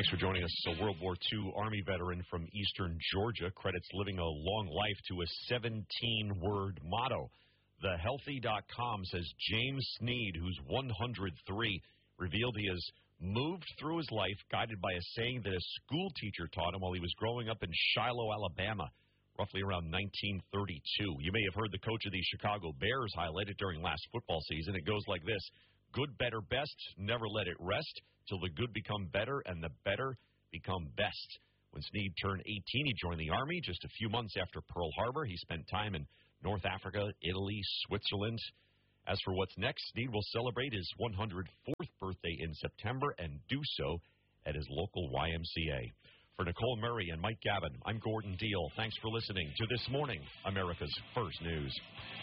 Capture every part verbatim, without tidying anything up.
Thanks for joining us. A World War Two Army veteran from eastern Georgia credits living a long life to a seventeen-word motto. The Healthy dot com says James Sneed, who's one hundred three, revealed he has moved through his life guided by a saying that a school teacher taught him while he was growing up in Shiloh, Alabama, roughly around nineteen thirty-two. You may have heard the coach of the Chicago Bears highlight it during last football season. It goes like this: good, better, best, never let it rest till the good become better and the better become best. When Sneed turned eighteen, he joined the Army. Just a few months after Pearl Harbor, he spent time in North Africa, Italy, Switzerland. As for what's next, Sneed will celebrate his one hundred fourth birthday in September and do so at his local Y M C A. For Nicole Murray and Mike Gavin, I'm Gordon Deal. Thanks for listening to This Morning, America's First News.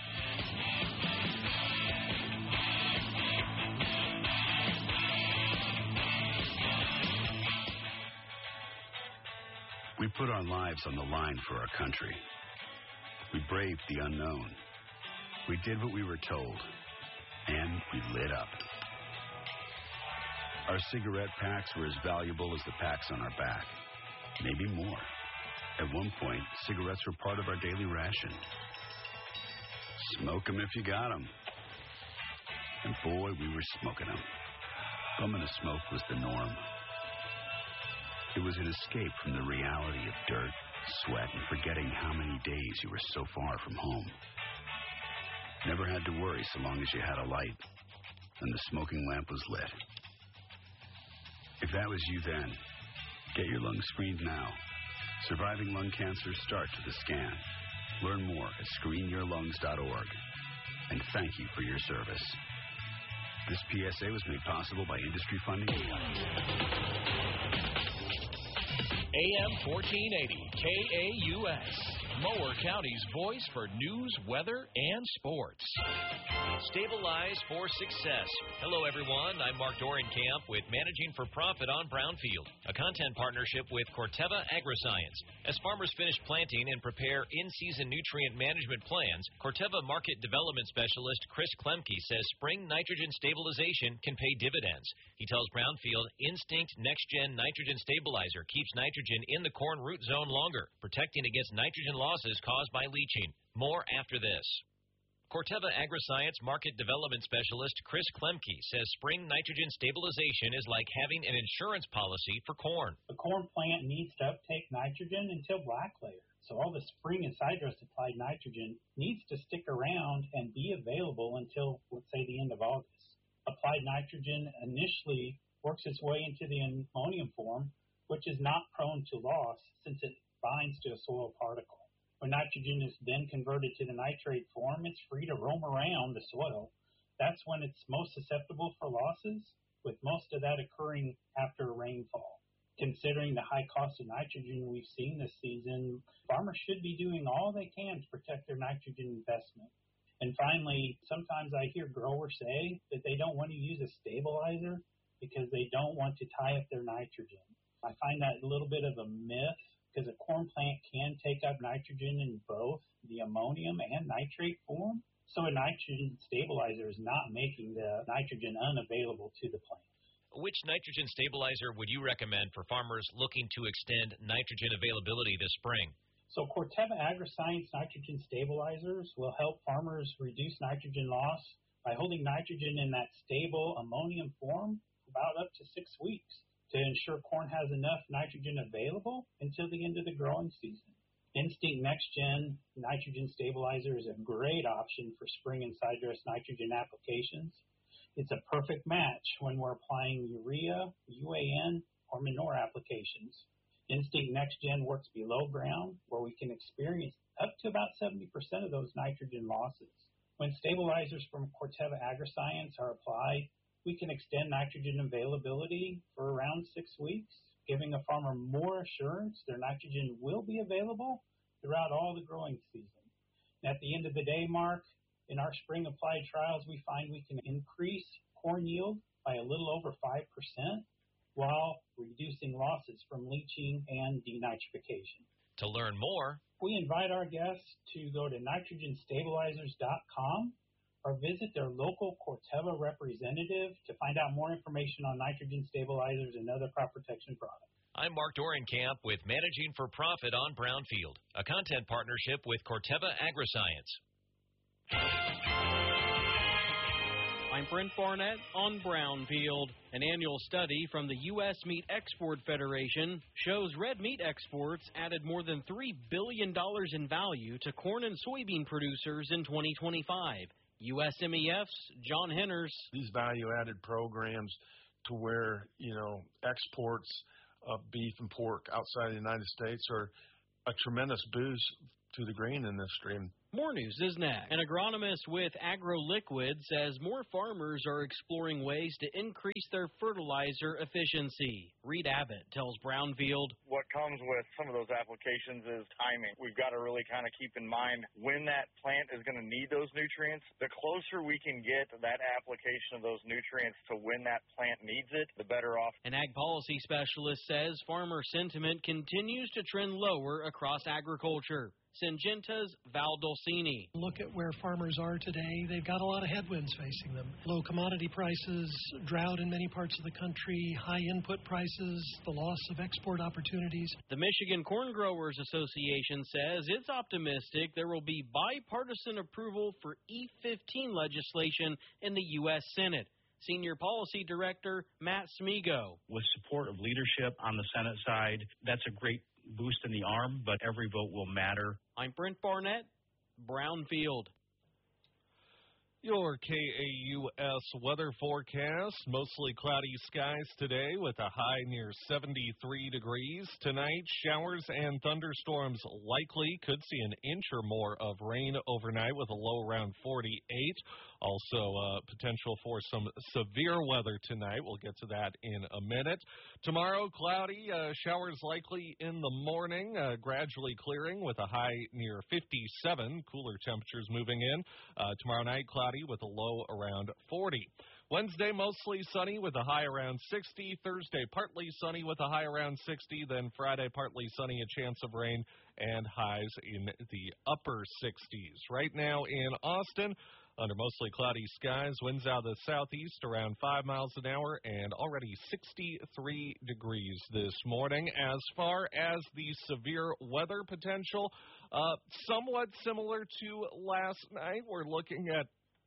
We put our lives on the line for our country. We braved the unknown. We did what we were told, and we lit up. Our cigarette packs were as valuable as the packs on our back, maybe more. At one point, cigarettes were part of our daily ration. Smoke 'em if you got 'em. And boy, we were smoking 'em. Bumming a smoke was the norm. It was an escape from the reality of dirt, sweat, and forgetting how many days you were so far from home. Never had to worry so long as you had a light and the smoking lamp was lit. If that was you then, get your lungs screened now. Surviving lung cancer starts with a scan. Learn more at screen your lungs dot org. And thank you for your service. This P S A was made possible by industry funding. A M fourteen eighty K A U S, Mower County's voice for news, weather, and sports. Stabilize for success. Hello, everyone. I'm Mark Dorenkamp with Managing for Profit on Brownfield, a content partnership with Corteva Agriscience. As farmers finish planting and prepare in-season nutrient management plans, Corteva Market Development Specialist Chris Klemke says spring nitrogen stabilization can pay dividends. He tells Brownfield Instinct Next-Gen Nitrogen Stabilizer keeps nitrogen in the corn root zone longer, protecting against nitrogen losses caused by leaching. More after this. Corteva Agriscience Market Development Specialist Chris Klemke says spring nitrogen stabilization is like having an insurance policy for corn. The corn plant needs to uptake nitrogen until black layer. So all the spring and sidedress applied nitrogen needs to stick around and be available until, let's say, the end of August. Applied nitrogen initially works its way into the ammonium form, which is not prone to loss since it binds to a soil particle. When nitrogen is then converted to the nitrate form, it's free to roam around the soil. That's when it's most susceptible for losses, with most of that occurring after rainfall. Considering the high cost of nitrogen we've seen this season, farmers should be doing all they can to protect their nitrogen investment. And finally, sometimes I hear growers say that they don't want to use a stabilizer because they don't want to tie up their nitrogen. I find that a little bit of a myth, because a corn plant can take up nitrogen in both the ammonium and nitrate form. So a nitrogen stabilizer is not making the nitrogen unavailable to the plant. Which nitrogen stabilizer would you recommend for farmers looking to extend nitrogen availability this spring? So Corteva Agriscience nitrogen stabilizers will help farmers reduce nitrogen loss by holding nitrogen in that stable ammonium form for about up to six weeks. To ensure corn has enough nitrogen available until the end of the growing season. Instinct Next-Gen Nitrogen Stabilizer is a great option for spring and sidedress nitrogen applications. It's a perfect match when we're applying urea, U A N, or manure applications. Instinct Next-Gen works below ground, where we can experience up to about seventy percent of those nitrogen losses. When stabilizers from Corteva Agriscience are applied, we can extend nitrogen availability for around six weeks, giving a farmer more assurance their nitrogen will be available throughout all the growing season. And at the end of the day, Mark, in our spring applied trials, we find we can increase corn yield by a little over five percent while reducing losses from leaching and denitrification. To learn more, we invite our guests to go to nitrogen stabilizers dot com or visit their local Corteva representative to find out more information on nitrogen stabilizers and other crop protection products. I'm Mark Dorenkamp with Managing for Profit on Brownfield, a content partnership with Corteva Agriscience. I'm Brent Barnett on Brownfield. An annual study from the U S Meat Export Federation shows red meat exports added more than three billion dollars in value to corn and soybean producers in twenty twenty-five. U S M E F's John Henners. These value-added programs to where, you know, exports of beef and pork outside the United States are a tremendous boost to the grain industry. More news is next. An agronomist with AgroLiquid says more farmers are exploring ways to increase their fertilizer efficiency. Reed Abbott tells Brownfield. What comes with some of those applications is timing. We've got to really kind of keep in mind when that plant is going to need those nutrients. The closer we can get that application of those nutrients to when that plant needs it, the better off. An ag policy specialist says farmer sentiment continues to trend lower across agriculture. Syngenta's Val Dolcini. Look at where farmers are today. They've got a lot of headwinds facing them. Low commodity prices, drought in many parts of the country, high input prices, the loss of export opportunities. The Michigan Corn Growers Association says it's optimistic there will be bipartisan approval for E fifteen legislation in the U S Senate. Senior Policy Director Matt Smigo. With support of leadership on the Senate side, that's a great boost in the arm, but every vote will matter. I'm Brent Barnett, Brownfield. Your K A U S weather forecast, mostly cloudy skies today with a high near seventy-three degrees. Tonight, showers and thunderstorms likely. Could see an inch or more of rain overnight with a low around forty-eight. Also, uh, potential for some severe weather tonight. We'll get to that in a minute. Tomorrow, cloudy, uh, showers likely in the morning, uh, gradually clearing with a high near fifty-seven. Cooler temperatures moving in. Uh, tomorrow night, cloudy with a low around forty. Wednesday, mostly sunny with a high around sixty. Thursday, partly sunny with a high around sixty. Then Friday, partly sunny, a chance of rain, and highs in the upper sixties. Right now in Austin, under mostly cloudy skies, winds out of the southeast around five miles an hour, and already sixty-three degrees this morning. As far as the severe weather potential, uh, somewhat similar to last night. We're looking at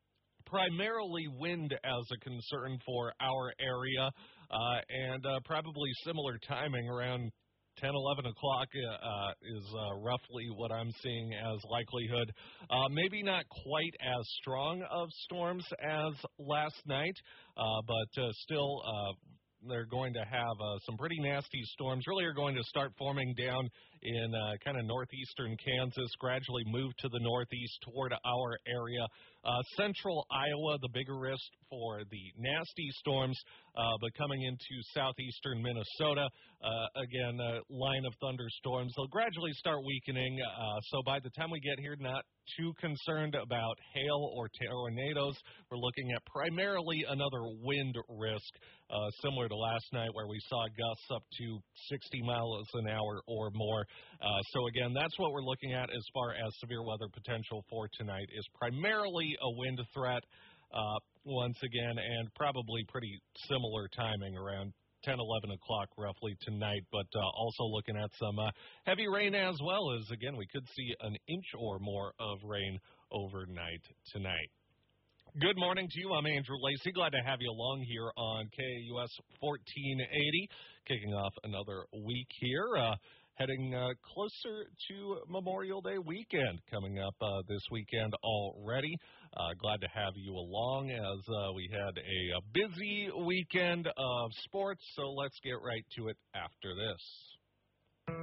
primarily wind as a concern for our area, uh, and uh, probably similar timing around ten, eleven o'clock uh, is uh, roughly what I'm seeing as likelihood. Uh, maybe not quite as strong of storms as last night, uh, but uh, still uh, they're going to have uh, some pretty nasty storms. Really are going to start forming down in uh, kind of northeastern Kansas, gradually move to the northeast toward our area. Uh, central Iowa, the bigger risk for the nasty storms, uh, but coming into southeastern Minnesota, uh, again, a line of thunderstorms. They'll gradually start weakening, uh, so by the time we get here, not too concerned about hail or tornadoes. We're looking at primarily another wind risk, uh, similar to last night where we saw gusts up to sixty miles an hour or more. Uh, so, again, that's what we're looking at as far as severe weather potential for tonight is primarily a wind threat uh, once again, and probably pretty similar timing around ten, eleven o'clock roughly tonight, but uh, also looking at some uh, heavy rain as well as, again, we could see an inch or more of rain overnight tonight. Good morning to you. I'm Andrew Lacey. Glad to have you along here on K A U S fourteen eighty, kicking off another week here. Uh, Heading uh, closer to Memorial Day weekend coming up uh, this weekend already. Uh, glad to have you along as uh, we had a, a busy weekend of sports, so let's get right to it after this.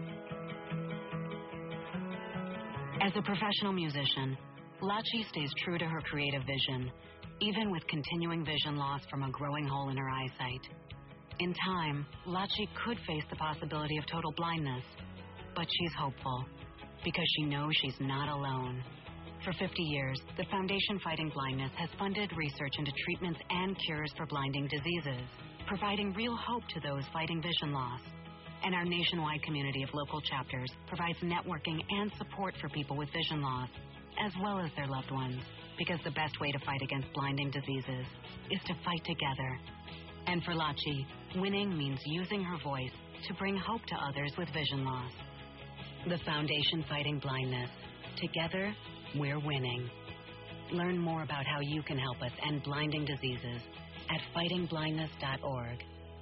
As a professional musician, Lachi stays true to her creative vision, even with continuing vision loss from a growing hole in her eyesight. In time, Lachi could face the possibility of total blindness, but she's hopeful because she knows she's not alone. For fifty years, the Foundation Fighting Blindness has funded research into treatments and cures for blinding diseases, providing real hope to those fighting vision loss. And our nationwide community of local chapters provides networking and support for people with vision loss, as well as their loved ones. Because the best way to fight against blinding diseases is to fight together. And for Lachi, winning means using her voice to bring hope to others with vision loss. The Foundation Fighting Blindness. Together, we're winning. Learn more about how you can help us end blinding diseases at fighting blindness dot org.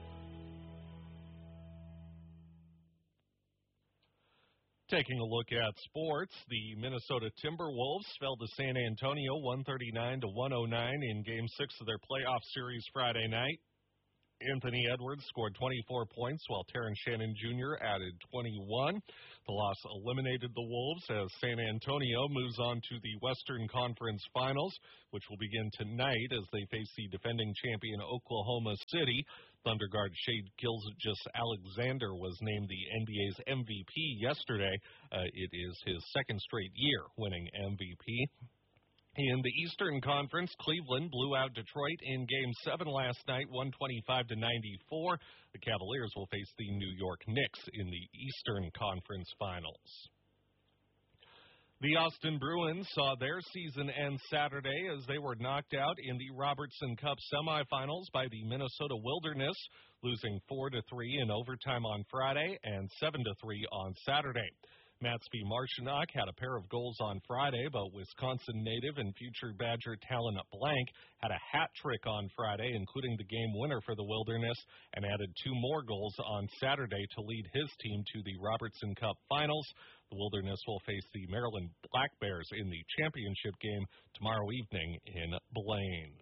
Taking a look at sports, the Minnesota Timberwolves fell to San Antonio one thirty-nine to one oh nine in Game six of their playoff series Friday night. Anthony Edwards scored twenty-four points, while Terrence Shannon Junior added twenty-one. The loss eliminated the Wolves as San Antonio moves on to the Western Conference Finals, which will begin tonight as they face the defending champion Oklahoma City. Thunder guard Shai Gilgeous-Alexander was named the N B A's M V P yesterday. Uh, it is his second straight year winning M V P. In the Eastern Conference, Cleveland blew out Detroit in Game seven last night, one twenty-five to ninety-four. The Cavaliers will face the New York Knicks in the Eastern Conference Finals. The Austin Bruins saw their season end Saturday as they were knocked out in the Robertson Cup semifinals by the Minnesota Wilderness, losing four to three in overtime on Friday and seven to three on Saturday. Matsby Marshanock had a pair of goals on Friday, but Wisconsin native and future Badger Talon Blank had a hat trick on Friday, including the game winner for the Wilderness, and added two more goals on Saturday to lead his team to the Robertson Cup finals. The Wilderness will face the Maryland Black Bears in the championship game tomorrow evening in Blaine.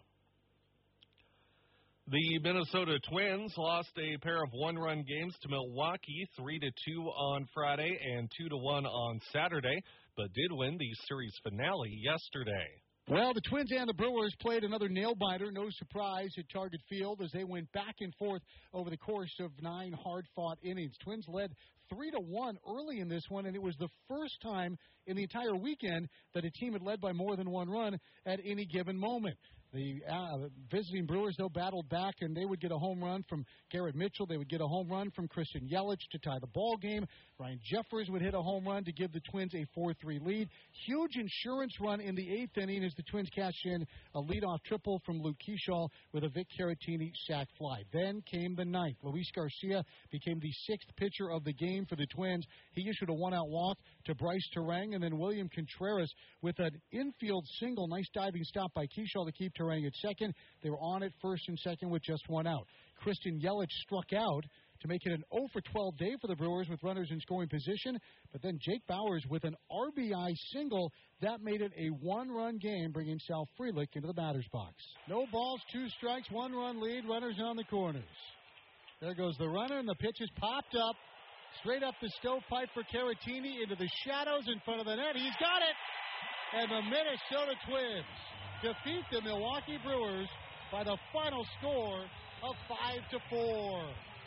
The Minnesota Twins lost a pair of one-run games to Milwaukee, three to two on Friday and two to one on Saturday, but did win the series finale yesterday. Well, the Twins and the Brewers played another nail-biter, no surprise, at Target Field as they went back and forth over the course of nine hard-fought innings. Twins led three to one early in this one, and it was the first time in the entire weekend that a team had led by more than one run at any given moment. The uh, visiting Brewers, though, battled back, and they would get a home run from Garrett Mitchell. They would get a home run from Christian Yelich to tie the ball game. Ryan Jeffers would hit a home run to give the Twins a four three lead. Huge insurance run in the eighth inning as the Twins cashed in a leadoff triple from Luke Kershaw with a Vic Caratini sac fly. Then came the ninth. Luis Garcia became the sixth pitcher of the game for the Twins. He issued a one-out walk to Bryce Terang, and then William Contreras with an infield single. Nice diving stop by Kershaw to keep Terang at second. They were on at first and second with just one out. Christian Yelich struck out to make it an oh for twelve day for the Brewers with runners in scoring position. But then Jake Bauers with an R B I single. That made it a one-run game, bringing Sal Frelick into the batter's box. No balls, two strikes, one-run lead, runners on the corners. There goes the runner, and the pitch is popped up. Straight up the stovepipe for Caratini into the shadows in front of the net. He's got it! And the Minnesota Twins defeat the Milwaukee Brewers by the final score of five to four.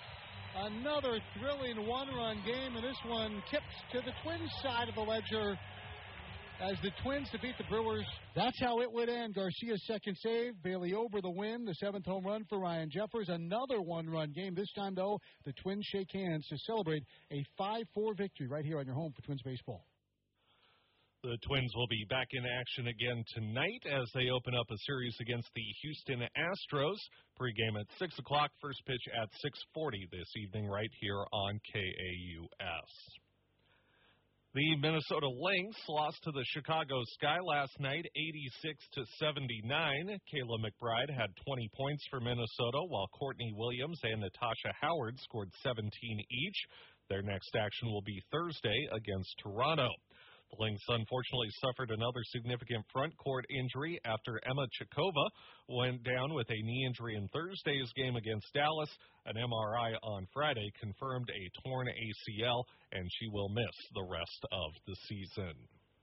Another thrilling one-run game, and this one tips to the Twins' side of the ledger as the Twins defeat the Brewers. That's how it would end. Garcia's second save, Bailey Ober the win, the seventh home run for Ryan Jeffers. Another one-run game. This time, though, the Twins shake hands to celebrate a five four victory right here on your home for Twins baseball. The Twins will be back in action again tonight as they open up a series against the Houston Astros. Pre-game at six o'clock, first pitch at six forty this evening right here on K A U S. The Minnesota Lynx lost to the Chicago Sky last night, eighty-six to seventy-nine. Kayla McBride had twenty points for Minnesota, while Courtney Williams and Natasha Howard scored seventeen each. Their next action will be Thursday against Toronto. The Lynx unfortunately suffered another significant front court injury after Emma Chikova went down with a knee injury in Thursday's game against Dallas. An M R I on Friday confirmed a torn A C L, and she will miss the rest of the season.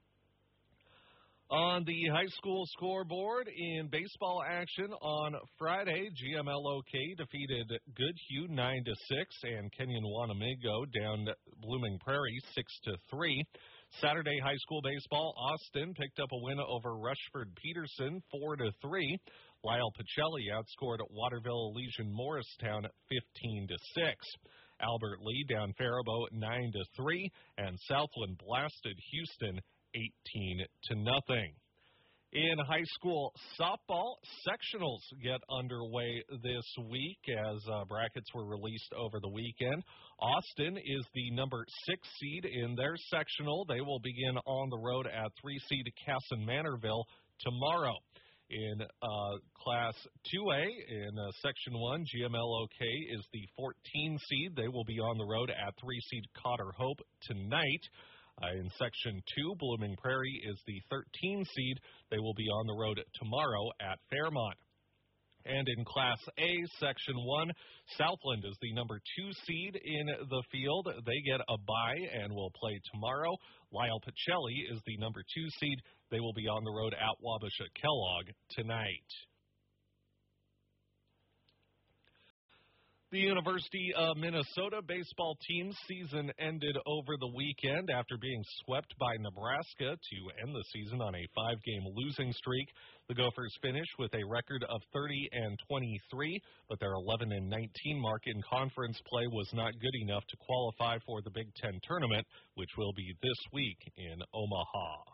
On the high school scoreboard in baseball action on Friday, G M L O K defeated Goodhue nine to six and Kenyon Wanamigo down Blooming Prairie six to three. Saturday high school baseball, Austin picked up a win over Rushford Peterson four to three. Lyle Pacelli outscored Waterville Elysian Morristown fifteen to six. Albert Lee down Faribault nine to three, and Southland blasted Houston eighteen to nothing. In high school softball, sectionals get underway this week as uh, brackets were released over the weekend. Austin is the number six seed in their sectional. They will begin on the road at three seed Casson Manorville tomorrow. In uh, Class two A, in uh, Section one, G M L O K is the fourteen seed. They will be on the road at three seed Cotter Hope tonight. Uh, in Section two, Blooming Prairie is the thirteen seed. They will be on the road tomorrow at Fairmont. And in Class A, Section one, Southland is the number two seed in the field. They get a bye and will play tomorrow. Lyle Pacelli is the number two seed. They will be on the road at Wabasha Kellogg tonight. The University of Minnesota baseball team season ended over the weekend after being swept by Nebraska to end the season on a five-game losing streak. The Gophers finished with a record of thirty and twenty-three, but their eleven and nineteen mark in conference play was not good enough to qualify for the Big Ten tournament, which will be this week in Omaha.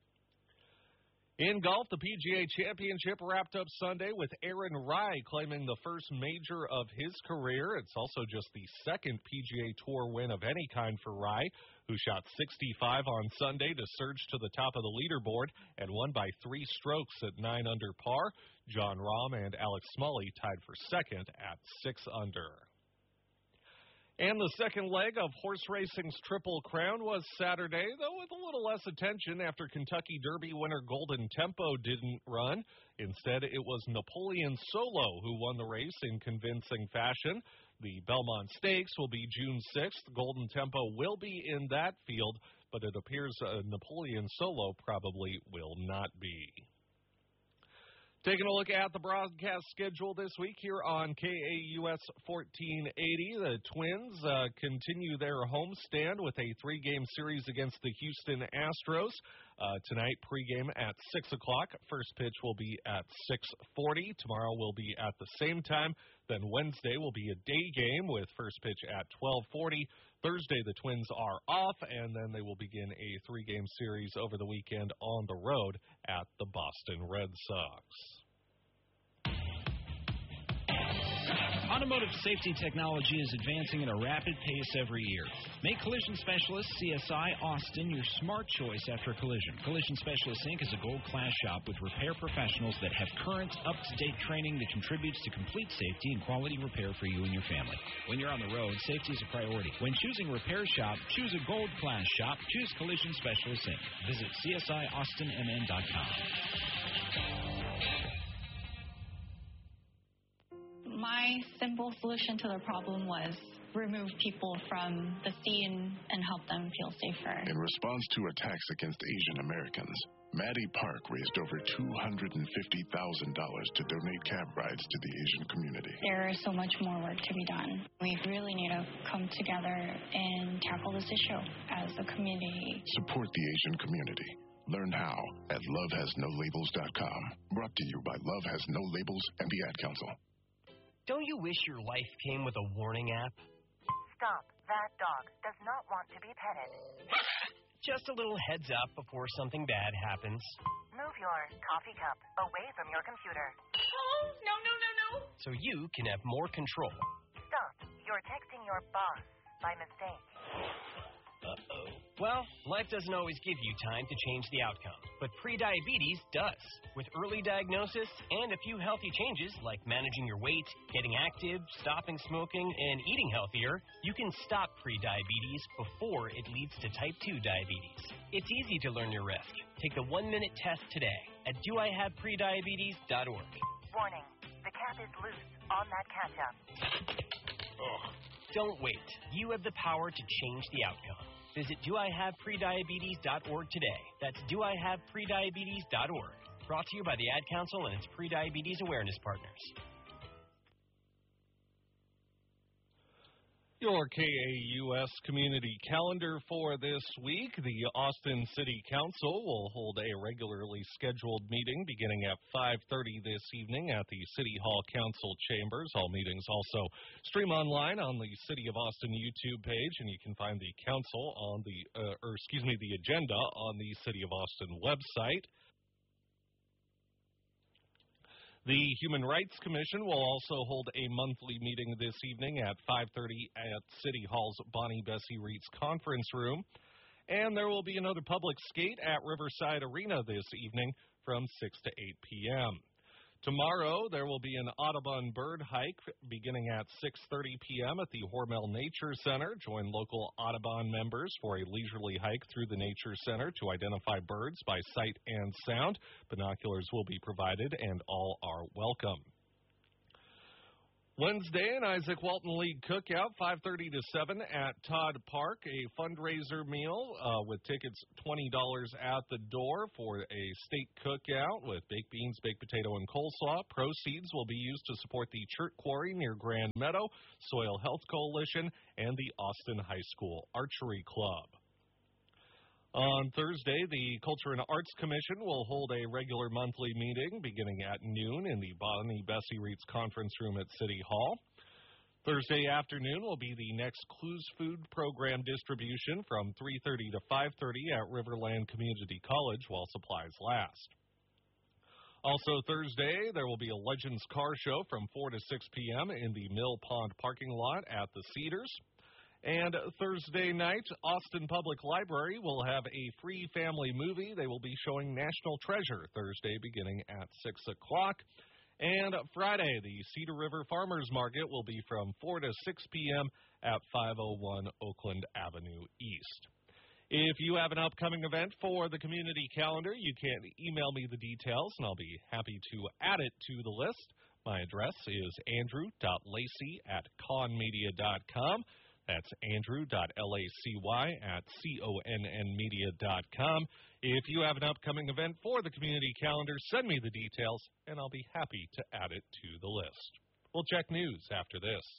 In golf, the P G A Championship wrapped up Sunday with Aaron Rai claiming the first major of his career. It's also just the second P G A Tour win of any kind for Rai, who shot sixty-five on Sunday to surge to the top of the leaderboard and won by three strokes at nine under par. John Rahm and Alex Smalley tied for second at six under. And the second leg of horse racing's Triple Crown was Saturday, though with a little less attention after Kentucky Derby winner Golden Tempo didn't run. Instead, it was Napoleon Solo who won the race in convincing fashion. The Belmont Stakes will be June sixth. Golden Tempo will be in that field, but it appears uh, Napoleon Solo probably will not be. Taking a look at the broadcast schedule this week here on K A U S fourteen eighty, the Twins uh, continue their homestand with a three-game series against the Houston Astros. Uh, tonight, pregame at six o'clock. First pitch will be at six forty. Tomorrow will be at the same time. Then Wednesday will be a day game with first pitch at twelve forty. Thursday, the Twins are off, and then they will begin a three-game series over the weekend on the road at the Boston Red Sox. Automotive safety technology is advancing at a rapid pace every year. Make Collision Specialist C S I Austin your smart choice after a collision. Collision Specialist Incorporated is a gold-class shop with repair professionals that have current, up-to-date training that contributes to complete safety and quality repair for you and your family. When you're on the road, safety is a priority. When choosing a repair shop, choose a gold-class shop. Choose Collision Specialist Incorporated. Visit C S I Austin M N dot com. My simple solution to the problem was remove people from the scene and help them feel safer. In response to attacks against Asian Americans, Maddie Park raised over two hundred fifty thousand dollars to donate cab rides to the Asian community. There is so much more work to be done. We really need to come together and tackle this issue as a community. Support the Asian community. Learn how at love has no labels dot com. Brought to you by Love Has No Labels and the Ad Council. Don't you wish your life came with a warning app? Stop. That dog does not want to be petted. Just a little heads up before something bad happens. Move your coffee cup away from your computer. Oh, no, no, no, no. So you can have more control. Stop. You're texting your boss by mistake. Uh-oh. Well, life doesn't always give you time to change the outcome, but prediabetes does. With early diagnosis and a few healthy changes like managing your weight, getting active, stopping smoking, and eating healthier, you can stop prediabetes before it leads to type two diabetes. It's easy to learn your risk. Take the one-minute test today at do I have prediabetes dot org. Warning, the cap is loose on that ketchup. Ugh. Don't wait. You have the power to change the outcome. Visit do I have prediabetes dot org today. That's do I have prediabetes dot org. Brought to you by the Ad Council and its Prediabetes Awareness Partners. Your K A U S community calendar for this week. The Austin City Council will hold a regularly scheduled meeting beginning at five thirty this evening at the City Hall Council Chambers. All meetings also stream online on the City of Austin YouTube page, and you can find the council on the, uh, or excuse me, the agenda on the City of Austin website. The Human Rights Commission will also hold a monthly meeting this evening at five thirty at City Hall's Bonnie Bessie Reitz conference room. And there will be another public skate at Riverside Arena this evening from six to eight p.m. Tomorrow, there will be an Audubon bird hike beginning at six thirty p.m. at the Hormel Nature Center. Join local Audubon members for a leisurely hike through the Nature Center to identify birds by sight and sound. Binoculars will be provided, and all are welcome. Wednesday, an Isaac Walton League cookout, five thirty to seven at Todd Park, a fundraiser meal uh, with tickets twenty dollars at the door for a state cookout with baked beans, baked potato, and coleslaw. Proceeds will be used to support the Chert Quarry near Grand Meadow, Soil Health Coalition, and the Austin High School Archery Club. On Thursday, the Culture and Arts Commission will hold a regular monthly meeting beginning at noon in the Bonnie Bessie Reitz conference room at City Hall. Thursday afternoon will be the next Clues Food Program distribution from three thirty to five thirty at Riverland Community College while supplies last. Also Thursday, there will be a Legends Car Show from four to six p.m. in the Mill Pond parking lot at the Cedars. And Thursday night, Austin Public Library will have a free family movie. They will be showing National Treasure Thursday beginning at six o'clock. And Friday, the Cedar River Farmers Market will be from four to six p.m. at five oh one Oakland Avenue East. If you have an upcoming event for the community calendar, you can email me the details, and I'll be happy to add it to the list. My address is andrew dot lacy at conmedia dot com. That's andrew.lacy at C-O-N-N media dot com. If you have an upcoming event for the community calendar, send me the details, and I'll be happy to add it to the list. We'll check news after this.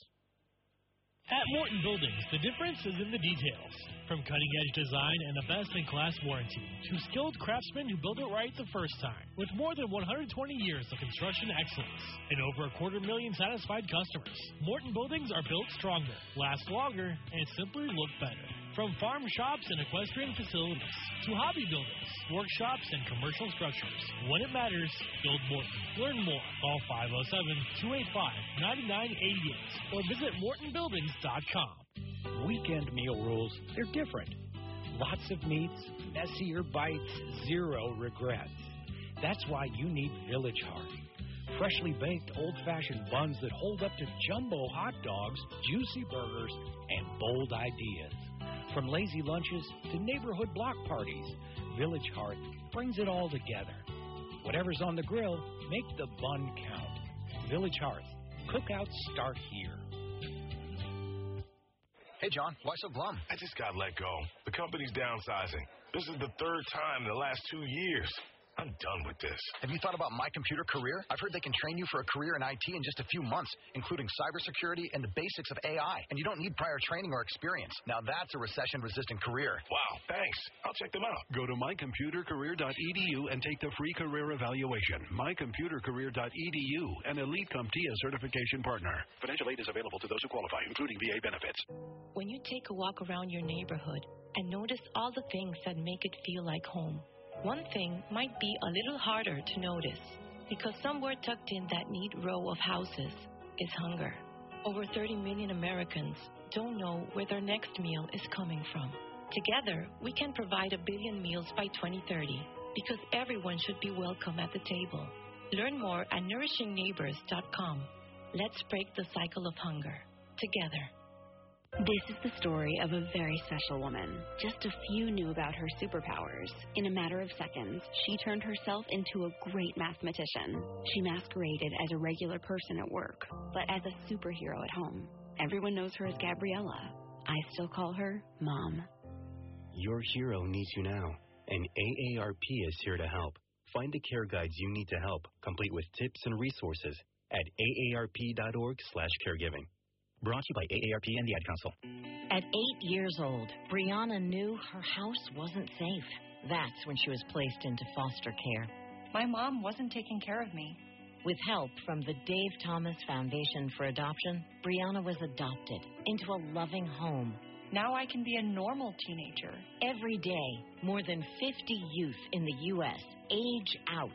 At Morton Buildings, the difference is in the details. From cutting-edge design and a best-in-class warranty to skilled craftsmen who build it right the first time. With more than one hundred twenty years of construction excellence and over a quarter million satisfied customers, Morton Buildings are built stronger, last longer, and simply look better. From farm shops and equestrian facilities to hobby buildings, workshops, and commercial structures, when it matters, build Morton. Learn more. Call five oh seven, two eight five, nine nine eight eight or visit morton buildings dot com. Weekend meal rules, they're different. Lots of meats, messier bites, zero regrets. That's why you need Village Heart. Freshly baked old-fashioned buns that hold up to jumbo hot dogs, juicy burgers, and bold ideas. From lazy lunches to neighborhood block parties, Village Heart brings it all together. Whatever's on the grill, make the bun count. Village Heart. Cookouts start here. Hey, John, why so glum? I just got let go. The company's downsizing. This is the third time in the last two years. I'm done with this. Have you thought about My Computer Career? I've heard they can train you for a career in I T in just a few months, including cybersecurity and the basics of A I. And you don't need prior training or experience. Now that's a recession-resistant career. Wow, thanks. I'll check them out. Go to my computer career dot e d u and take the free career evaluation. my computer career dot e d u, an Elite CompTIA certification partner. Financial aid is available to those who qualify, including V A benefits. When you take a walk around your neighborhood and notice all the things that make it feel like home, one thing might be a little harder to notice because somewhere tucked in that neat row of houses is hunger. Over thirty million Americans don't know where their next meal is coming from. Together, we can provide a billion meals by twenty thirty because everyone should be welcome at the table. Learn more at nourishing neighbors dot com. Let's break the cycle of hunger together. This is the story of a very special woman. Just a few knew about her superpowers. In a matter of seconds, she turned herself into a great mathematician. She masqueraded as a regular person at work, but as a superhero at home. Everyone knows her as Gabriella. I still call her Mom. Your hero needs you now, and A A R P is here to help. Find the care guides you need to help, complete with tips and resources at A A R P dot org slash caregiving. Brought to you by A A R P and the Ad Council. At eight years old, Brianna knew her house wasn't safe. That's when she was placed into foster care. My mom wasn't taking care of me. With help from the Dave Thomas Foundation for Adoption, Brianna was adopted into a loving home. Now I can be a normal teenager. Every day, more than fifty youth in the U S age out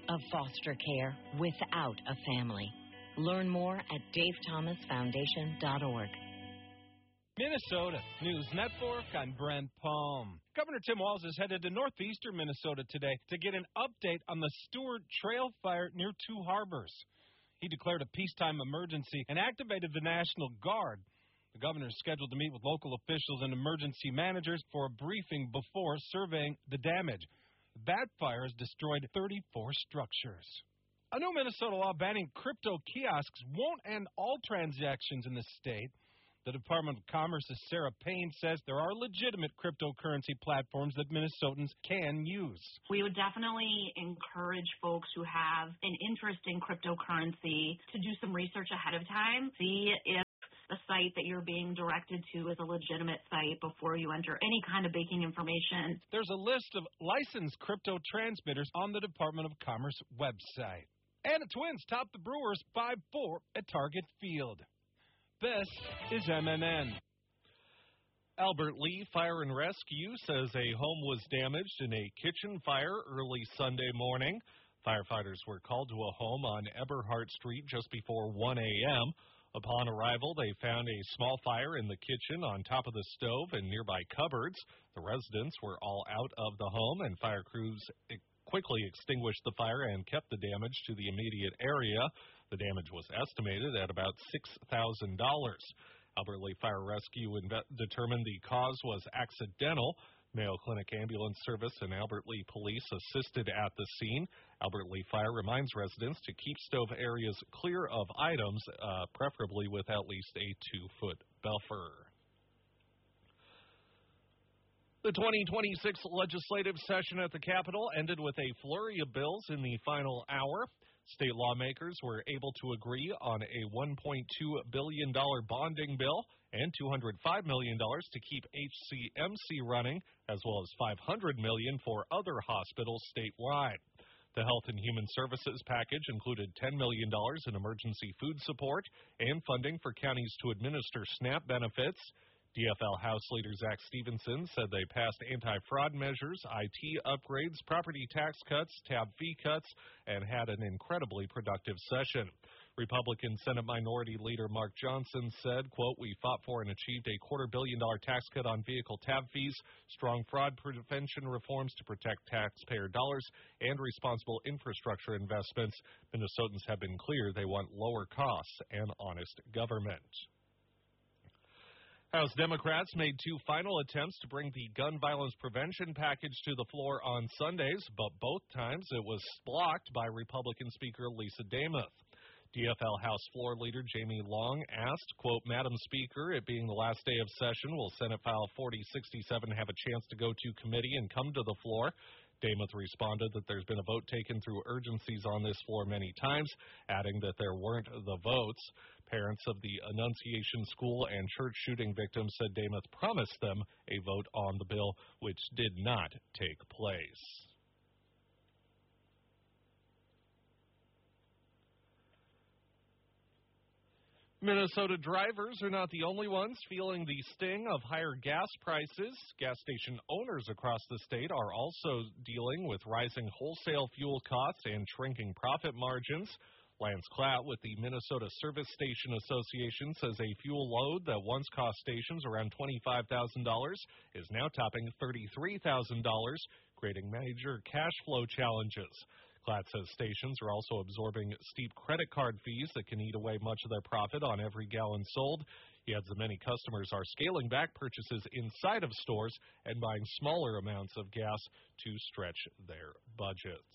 of foster care without a family. Learn more at dave thomas foundation dot org. Minnesota News Network, I'm Brent Palm. Governor Tim Walz is headed to northeastern Minnesota today to get an update on the Stewart Trail fire near Two Harbors. He declared a peacetime emergency and activated the National Guard. The governor is scheduled to meet with local officials and emergency managers for a briefing before surveying the damage. That fire has destroyed thirty-four structures. A new Minnesota law banning crypto kiosks won't end all transactions in the state. The Department of Commerce's Sarah Payne says there are legitimate cryptocurrency platforms that Minnesotans can use. We would definitely encourage folks who have an interest in cryptocurrency to do some research ahead of time, see if the site that you're being directed to is a legitimate site before you enter any kind of banking information. There's a list of licensed crypto transmitters on the Department of Commerce website. And the Twins top the Brewers five four at Target Field. This is M N N. Albert Lea Fire and Rescue says a home was damaged in a kitchen fire early Sunday morning. Firefighters were called to a home on Eberhart Street just before one a.m. Upon arrival, they found a small fire in the kitchen on top of the stove and nearby cupboards. The residents were all out of the home, and fire crews quickly extinguished the fire and kept the damage to the immediate area. The damage was estimated at about six thousand dollars. Albert Lea Fire Rescue inve- determined the cause was accidental. Mayo Clinic Ambulance Service and Albert Lea Police assisted at the scene. Albert Lea Fire reminds residents to keep stove areas clear of items, uh, preferably with at least a two-foot buffer. The twenty twenty-six legislative session at the Capitol ended with a flurry of bills in the final hour. State lawmakers were able to agree on a one point two billion dollars bonding bill and two hundred five million dollars to keep H C M C running, as well as five hundred million dollars for other hospitals statewide. The Health and Human Services package included ten million dollars in emergency food support and funding for counties to administer SNAP benefits. D F L House Leader Zach Stevenson said they passed anti-fraud measures, I T upgrades, property tax cuts, tab fee cuts, and had an incredibly productive session. Republican Senate Minority Leader Mark Johnson said, quote, "We fought for and achieved a quarter billion dollar tax cut on vehicle tab fees, strong fraud prevention reforms to protect taxpayer dollars, and responsible infrastructure investments. Minnesotans have been clear they want lower costs and honest government." House Democrats made two final attempts to bring the gun violence prevention package to the floor on Sundays, but both times it was blocked by Republican Speaker Lisa Demuth. D F L House Floor Leader Jamie Long asked, quote, "Madam Speaker, it being the last day of session, will Senate File forty sixty-seven have a chance to go to committee and come to the floor?" Demuth responded that there's been a vote taken through urgencies on this floor many times, adding that there weren't the votes. Parents of the Annunciation School and church shooting victims said Demuth promised them a vote on the bill, which did not take place. Minnesota drivers are not the only ones feeling the sting of higher gas prices. Gas station owners across the state are also dealing with rising wholesale fuel costs and shrinking profit margins. Lance Klatt with the Minnesota Service Station Association says a fuel load that once cost stations around twenty-five thousand dollars is now topping thirty-three thousand dollars, creating major cash flow challenges. Klatt says stations are also absorbing steep credit card fees that can eat away much of their profit on every gallon sold. He adds that many customers are scaling back purchases inside of stores and buying smaller amounts of gas to stretch their budgets.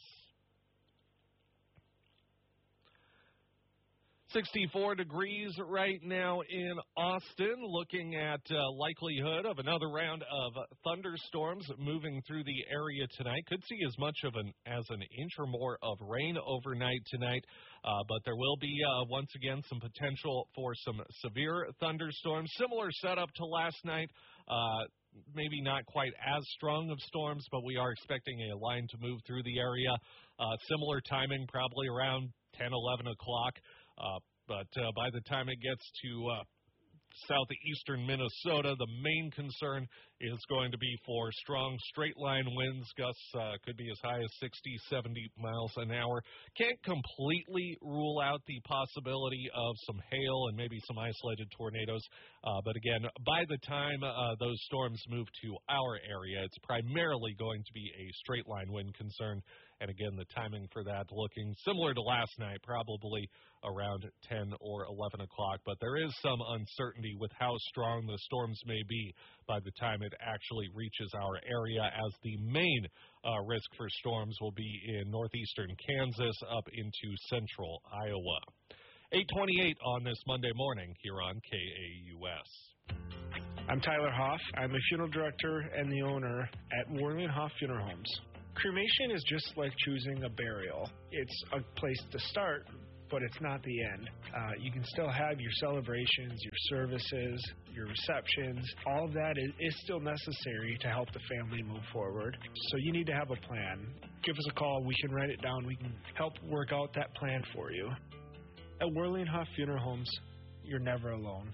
sixty-four degrees right now in Austin, looking at uh, likelihood of another round of thunderstorms moving through the area tonight. Could see as much of an as an inch or more of rain overnight tonight, uh, but there will be uh, once again some potential for some severe thunderstorms. Similar setup to last night. Uh, maybe not quite as strong of storms, but we are expecting a line to move through the area. Uh, similar timing, probably around ten, eleven o'clock. Uh, but uh, by the time it gets to uh, southeastern Minnesota. The main concern is going to be for strong straight-line winds. Gusts uh, could be as high as sixty, seventy miles an hour. Can't completely rule out the possibility of some hail and maybe some isolated tornadoes. Uh, but again, by the time uh, those storms move to our area, it's primarily going to be a straight-line wind concern. And again, the timing for that looking similar to last night, probably around ten or eleven o'clock. But there is some uncertainty with how strong the storms may be by the time it actually reaches our area, as the main uh, risk for storms will be in northeastern Kansas up into central Iowa. eight twenty-eight on this Monday morning here on K A U S. I'm Tyler Hoff. I'm the funeral director and the owner at Worley and Hoff Funeral Homes. Cremation is just like choosing a burial. It's a place to start, but it's not the end. Uh, you can still have your celebrations, your services, your receptions. All of that is, is still necessary to help the family move forward. So you need to have a plan. Give us a call. We can write it down. We can help work out that plan for you. At Worley and Hoff Funeral Homes, you're never alone.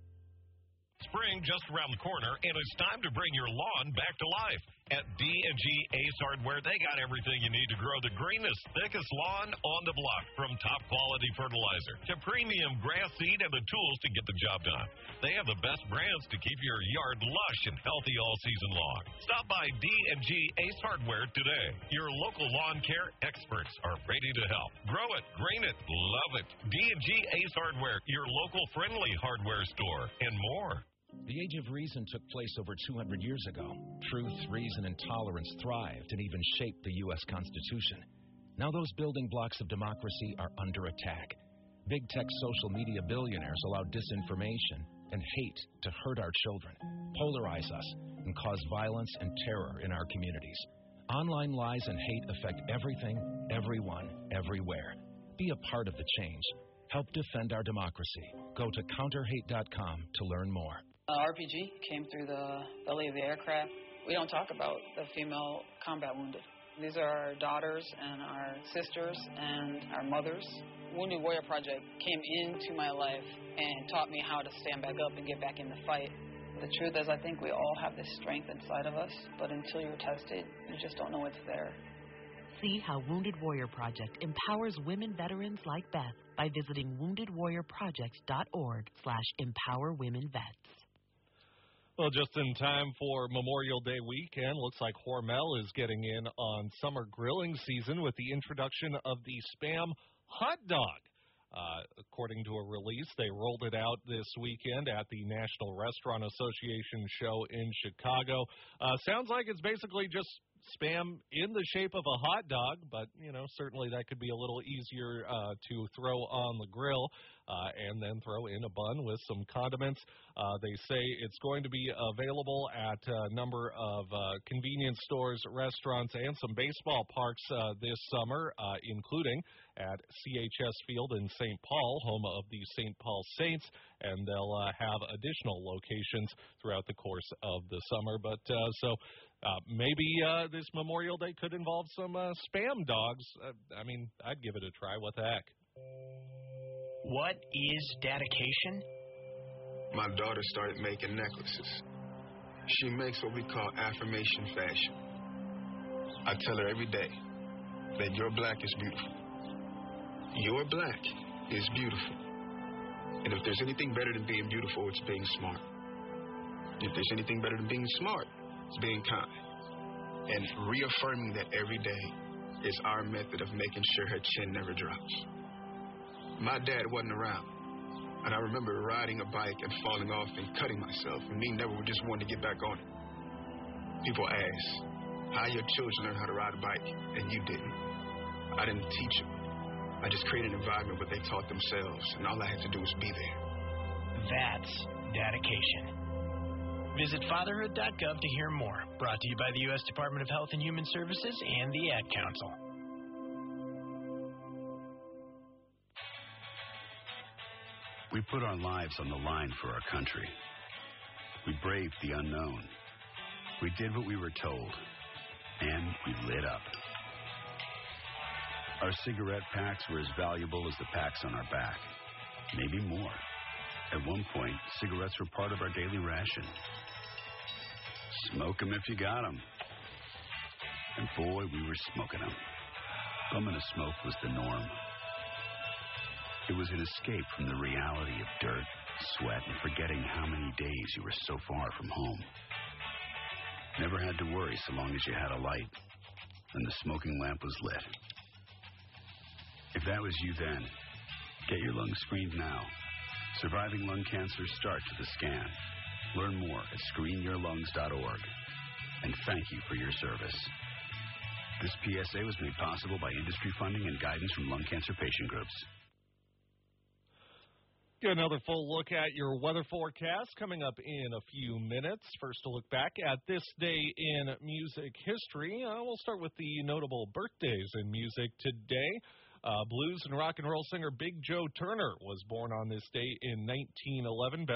Spring just around the corner, and it's time to bring your lawn back to life. At D and G Ace Hardware, they got everything you need to grow the greenest, thickest lawn on the block, from top-quality fertilizer to premium grass seed and the tools to get the job done. They have the best brands to keep your yard lush and healthy all season long. Stop by D and G Ace Hardware today. Your local lawn care experts are ready to help. Grow it, green it, love it. D and G Ace Hardware, your local friendly hardware store, and more. The Age of Reason took place over two hundred years ago. Truth, reason, and tolerance thrived and even shaped the U S Constitution. Now those building blocks of democracy are under attack. Big tech social media billionaires allow disinformation and hate to hurt our children, polarize us, and cause violence and terror in our communities. Online lies and hate affect everything, everyone, everywhere. Be a part of the change. Help defend our democracy. Go to counter hate dot com to learn more. Uh, R P G came through the belly of the aircraft. We don't talk about the female combat wounded. These are our daughters and our sisters and our mothers. Wounded Warrior Project came into my life and taught me how to stand back up and get back in the fight. The truth is, I think we all have this strength inside of us, but until you're tested, you just don't know it's there. See how Wounded Warrior Project empowers women veterans like Beth by visiting wounded warrior project dot org slash empower women vets. Well, just in time for Memorial Day weekend, looks like Hormel is getting in on summer grilling season with the introduction of the Spam hot dog. Uh, according to a release, they rolled it out this weekend at the National Restaurant Association show in Chicago. Uh, sounds like it's basically just Spam in the shape of a hot dog, but, you know, certainly that could be a little easier uh, to throw on the grill uh, and then throw in a bun with some condiments. Uh, they say it's going to be available at a number of uh, convenience stores, restaurants, and some baseball parks uh, this summer, uh, including at C H S Field in Saint Paul, home of the Saint Paul Saints, and they'll uh, have additional locations throughout the course of the summer. But uh, so uh, maybe uh, this Memorial Day could involve some uh, Spam dogs. Uh, I mean, I'd give it a try. What the heck? What is dedication? My daughter started making necklaces. She makes what we call affirmation fashion. I tell her every day that your black is beautiful. Your black is beautiful. And if there's anything better than being beautiful, it's being smart. If there's anything better than being smart, it's being kind. And reaffirming that every day is our method of making sure her chin never drops. My dad wasn't around, and I remember riding a bike and falling off and cutting myself, and me never just wanted to get back on it. People ask, how your children learn how to ride a bike, and you didn't. I didn't teach them. I just created an environment where they taught themselves, and all I had to do was be there. That's dedication. Visit fatherhood dot gov to hear more. Brought to you by the U S Department of Health and Human Services and the Ad Council. We put our lives on the line for our country. We braved the unknown. We did what we were told, and we lit up. Our cigarette packs were as valuable as the packs on our back, maybe more. At one point, cigarettes were part of our daily ration. Smoke 'em if you got 'em. And boy, we were smoking 'em. Bumming a smoke was the norm. It was an escape from the reality of dirt, sweat, and forgetting how many days you were so far from home. Never had to worry so long as you had a light and the smoking lamp was lit. If that was you then, get your lungs screened now. Surviving lung cancer starts with a scan. Learn more at screen your lungs dot org. And thank you for your service. This P S A was made possible by industry funding and guidance from lung cancer patient groups. Get another full look at your weather forecast coming up in a few minutes. First, a look back at this day in music history. Uh, we'll start with the notable birthdays in music today. Uh, blues and rock and roll singer Big Joe Turner was born on this day in nineteen eleven.